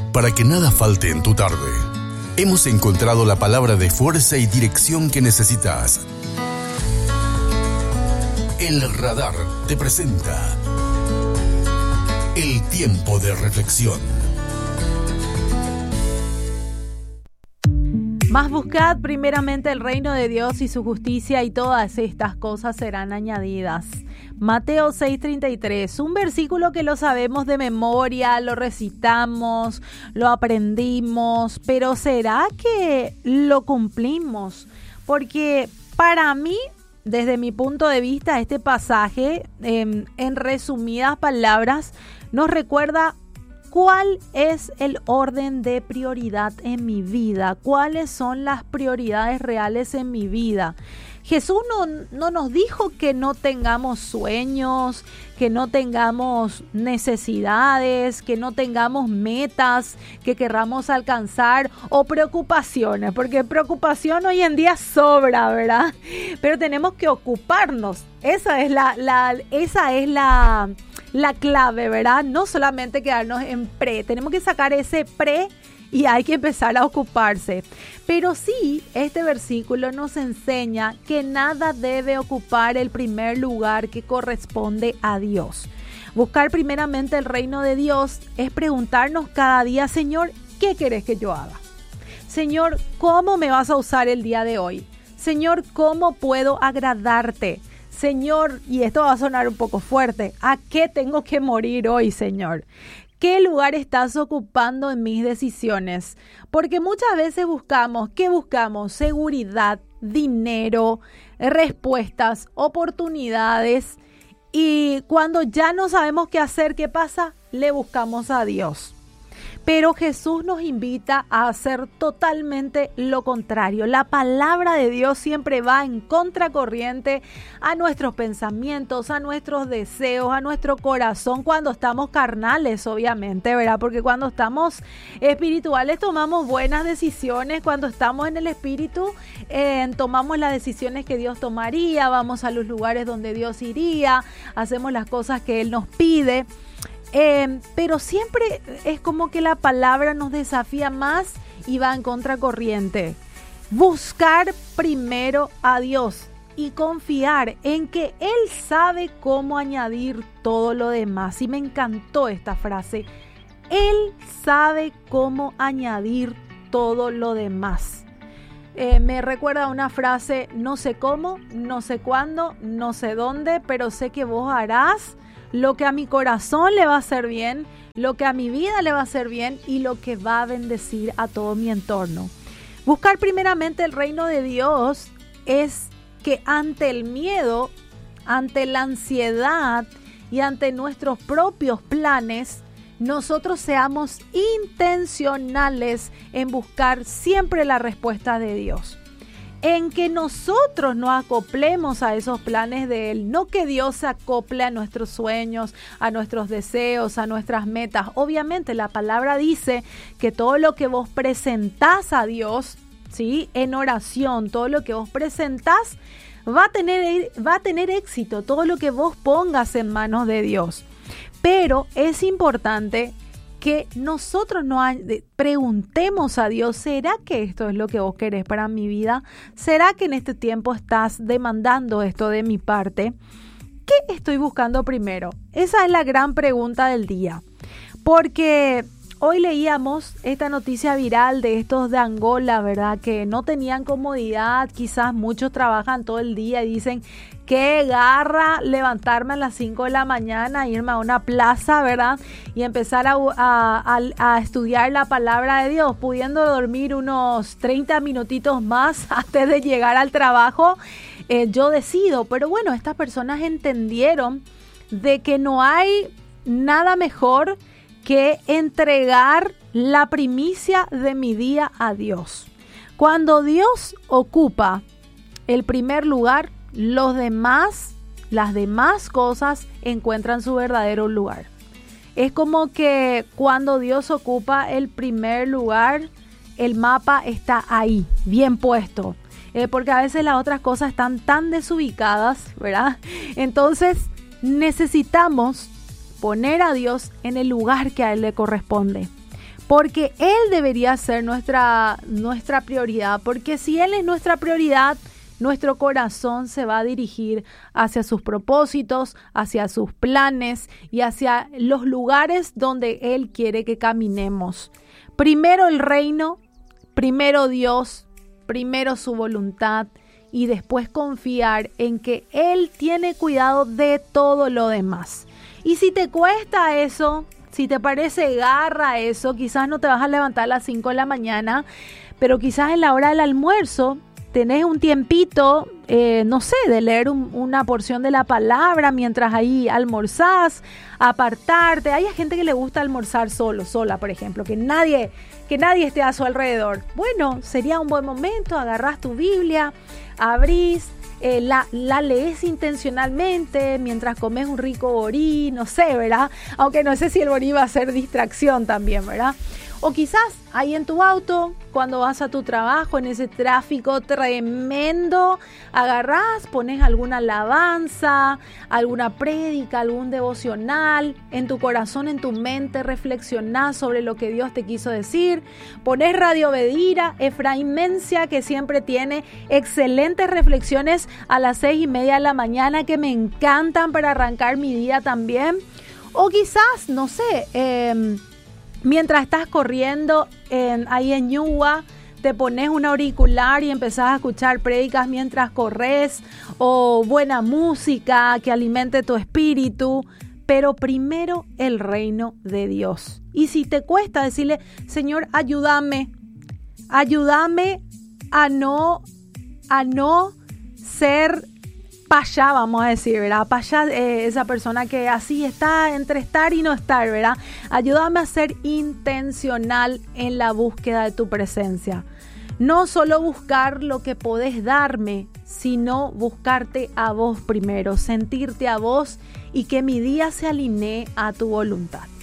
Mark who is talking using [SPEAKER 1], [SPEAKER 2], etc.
[SPEAKER 1] Para que nada falte en tu tarde, hemos encontrado la palabra de fuerza y dirección que necesitas. El Radar te presenta el tiempo de reflexión.
[SPEAKER 2] Mas buscad primeramente el reino de Dios y su justicia, y todas estas cosas serán añadidas. Mateo 6:33, un versículo que lo sabemos de memoria, lo recitamos, lo aprendimos, pero ¿será que lo cumplimos? Porque para mí, desde mi punto de vista, este pasaje, en resumidas palabras, nos recuerda ¿cuál es el orden de prioridad en mi vida? ¿Cuáles son las prioridades reales en mi vida? Jesús no nos dijo que no tengamos sueños, que no tengamos necesidades, que no tengamos metas que querramos alcanzar o preocupaciones, porque preocupación hoy en día sobra, ¿verdad? Pero tenemos que ocuparnos. Esa es la clave, ¿verdad? No solamente quedarnos en pre, tenemos que sacar ese pre y hay que empezar a ocuparse. Pero sí, este versículo nos enseña que nada debe ocupar el primer lugar que corresponde a Dios. Buscar primeramente el reino de Dios es preguntarnos cada día, Señor, ¿qué querés que yo haga? Señor, ¿cómo me vas a usar el día de hoy? Señor, ¿cómo puedo agradarte? Señor, y esto va a sonar un poco fuerte, ¿a qué tengo que morir hoy, Señor? ¿Qué lugar estás ocupando en mis decisiones? Porque muchas veces ¿qué buscamos? Seguridad, dinero, respuestas, oportunidades. Y cuando ya no sabemos qué hacer, ¿qué pasa? Le buscamos a Dios. Pero Jesús nos invita a hacer totalmente lo contrario. La palabra de Dios siempre va en contracorriente a nuestros pensamientos, a nuestros deseos, a nuestro corazón, cuando estamos carnales, obviamente, ¿verdad? Porque cuando estamos espirituales tomamos buenas decisiones. Cuando estamos en el espíritu, tomamos las decisiones que Dios tomaría, vamos a los lugares donde Dios iría, hacemos las cosas que Él nos pide. Pero siempre es como que la palabra nos desafía más y va en contracorriente. Buscar primero a Dios y confiar en que Él sabe cómo añadir todo lo demás. Y me encantó esta frase. Él sabe cómo añadir todo lo demás. Me recuerda una frase, no sé cómo, no sé cuándo, no sé dónde, pero sé que vos harás lo que a mi corazón le va a hacer bien, lo que a mi vida le va a hacer bien y lo que va a bendecir a todo mi entorno. Buscar primeramente el reino de Dios es que ante el miedo, ante la ansiedad y ante nuestros propios planes, nosotros seamos intencionales en buscar siempre la respuesta de Dios. En que nosotros nos acoplemos a esos planes de Él, no que Dios se acople a nuestros sueños, a nuestros deseos, a nuestras metas. Obviamente la palabra dice que todo lo que vos presentás a Dios, ¿sí? En oración, todo lo que vos presentás va a tener éxito, todo lo que vos pongas en manos de Dios. Pero es importante que nosotros preguntemos a Dios, ¿será que esto es lo que vos querés para mi vida? ¿Será que en este tiempo estás demandando esto de mi parte? ¿Qué estoy buscando primero? Esa es la gran pregunta del día. Porque hoy leíamos esta noticia viral de estos de Angola, ¿verdad? Que no tenían comodidad, quizás muchos trabajan todo el día y dicen, qué garra levantarme a las 5 de la mañana, irme a una plaza, ¿verdad? Y empezar a estudiar la palabra de Dios, pudiendo dormir unos 30 minutitos más antes de llegar al trabajo. Yo decido, pero bueno, estas personas entendieron de que no hay nada mejor que entregar la primicia de mi día a Dios. Cuando Dios ocupa el primer lugar, las demás cosas encuentran su verdadero lugar. Es como que cuando Dios ocupa el primer lugar, el mapa está ahí, bien puesto. Porque a veces las otras cosas están tan desubicadas, ¿verdad? Entonces necesitamos poner a Dios en el lugar que a Él le corresponde. porque Él debería ser nuestra prioridad, porque si Él es nuestra prioridad, nuestro corazón se va a dirigir hacia sus propósitos, hacia sus planes y hacia los lugares donde Él quiere que caminemos. Primero el reino, primero Dios, primero su voluntad y después confiar en que Él tiene cuidado de todo lo demás. Y si te cuesta eso, si te parece garra eso, quizás no te vas a levantar a las 5 de la mañana, pero quizás en la hora del almuerzo tenés un tiempito, no sé, de leer una porción de la palabra mientras ahí almorzás, apartarte. Hay gente que le gusta almorzar sola, por ejemplo, que nadie esté a su alrededor. Bueno, sería un buen momento, agarrás tu Biblia, abrís, la lees intencionalmente mientras comes un rico borí, no sé, ¿verdad? Aunque no sé si el borí va a ser distracción también, ¿verdad? O quizás ahí en tu auto, cuando vas a tu trabajo, en ese tráfico tremendo, agarrás, pones alguna alabanza, alguna prédica, algún devocional, en tu corazón, en tu mente, reflexionás sobre lo que Dios te quiso decir. Pones Radio Bedira, Efraín Mencia, que siempre tiene excelentes reflexiones a las 6:30 de la mañana, que me encantan para arrancar mi día también. O quizás, no sé, mientras estás corriendo ahí en Ñuba, te pones un auricular y empezás a escuchar prédicas mientras corres, o buena música que alimente tu espíritu, pero primero el reino de Dios. Y si te cuesta decirle, Señor, ayúdame a no ser payá, vamos a decir, ¿verdad? Payá, esa persona que así está entre estar y no estar, ¿verdad? Ayúdame a ser intencional en la búsqueda de tu presencia. No solo buscar lo que podés darme, sino buscarte a vos primero, sentirte a vos y que mi día se alinee a tu voluntad.